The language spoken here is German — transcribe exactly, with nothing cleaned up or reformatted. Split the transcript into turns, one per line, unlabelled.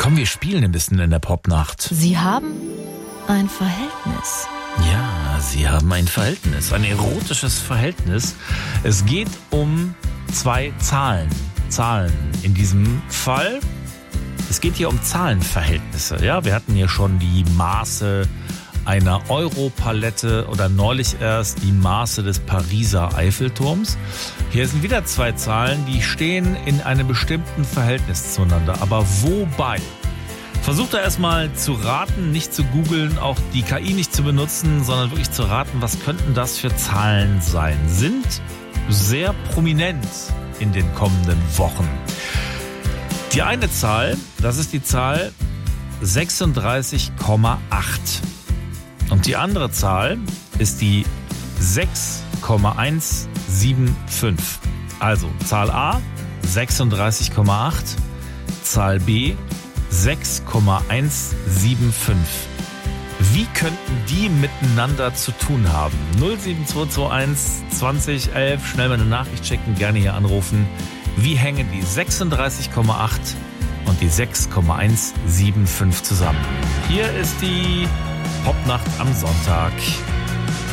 Komm, wir spielen ein bisschen in der Popnacht.
Sie haben ein Verhältnis.
Ja, Sie haben ein Verhältnis, ein erotisches Verhältnis. Es geht um zwei Zahlen. Zahlen in diesem Fall. Es geht hier um Zahlenverhältnisse. Ja, wir hatten hier schon die Maße einer Europalette oder neulich erst die Maße des Pariser Eiffelturms. Hier sind wieder zwei Zahlen, die stehen in einem bestimmten Verhältnis zueinander. Aber wobei? Versucht da erstmal zu raten, nicht zu googeln, auch die K I nicht zu benutzen, sondern wirklich zu raten, was könnten das für Zahlen sein? Sind sehr prominent in den kommenden Wochen. Die eine Zahl, das ist die Zahl sechsunddreißig Komma acht. Und die andere Zahl ist die sechs Komma hundertfünfundsiebzig. Also Zahl A sechsunddreißig Komma acht, Zahl B sechs Komma hundertfünfundsiebzig. Wie könnten die miteinander zu tun haben? null sieben zwei zwei eins zwanzig elf, schnell mal eine Nachricht schicken, gerne hier anrufen. Wie hängen die sechsunddreißig Komma acht und die sechs Komma hundertfünfundsiebzig zusammen? Hier ist die Popnacht am Sonntag.